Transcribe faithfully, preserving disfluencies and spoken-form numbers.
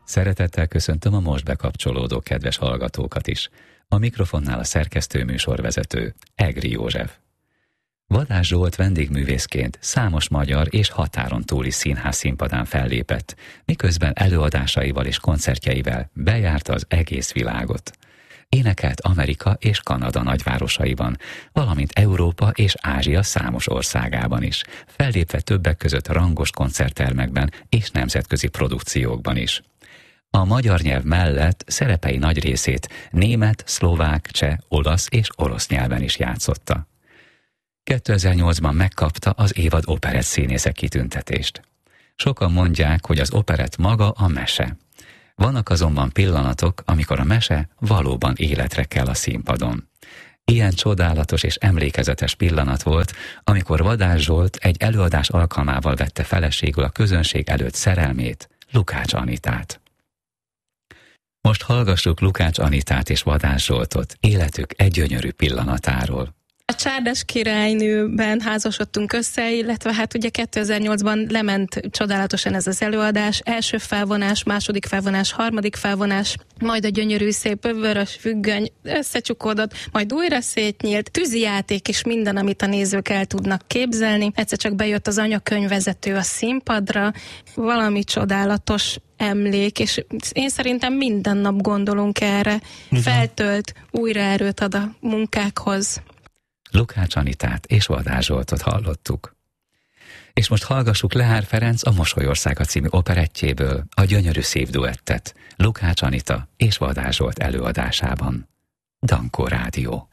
Szeretettel köszöntöm a most bekapcsolódó kedves hallgatókat is. A mikrofonnál a szerkesztő műsorvezető, Egri József. Vadász Zsolt vendégművészként számos magyar és határon túli színház színpadán fellépett, miközben előadásaival és koncertjeivel bejárta az egész világot. Énekelt Amerika és Kanada nagyvárosaiban, valamint Európa és Ázsia számos országában is, fellépve többek között rangos koncerttermekben és nemzetközi produkciókban is. A magyar nyelv mellett szerepei nagy részét német, szlovák, cseh, olasz és orosz nyelven is játszotta. kétezer-nyolcban megkapta az évad operett színészek kitüntetést. Sokan mondják, hogy az operett maga a mese. Vannak azonban pillanatok, amikor a mese valóban életre kell a színpadon. Ilyen csodálatos és emlékezetes pillanat volt, amikor Vadász Zsolt egy előadás alkalmával vette feleségül a közönség előtt szerelmét, Lukács Anitát. Most hallgassuk Lukács Anitát és Vadász Zsoltot életük egy gyönyörű pillanatáról. A Csárdás királynőben házasodtunk össze, illetve hát ugye kétezer-nyolcban lement csodálatosan ez az előadás. Első felvonás, második felvonás, harmadik felvonás, majd a gyönyörű szép vörös függöny összecsukódott, majd újra szétnyílt, tűzijáték és minden, amit a nézők el tudnak képzelni. Egyszer csak bejött az anyakönyvvezető a színpadra, valami csodálatos emlék, és én szerintem minden nap gondolunk erre. Feltölt, újra erőt ad a munkákhoz. Lukács Anitát és Vadász Zsoltot hallottuk. És most hallgassuk Lehár Ferenc a Mosolyországa című operettjéből a gyönyörű szív duettet Lukács Anita és Vadász Zsolt előadásában. Dankó Rádió.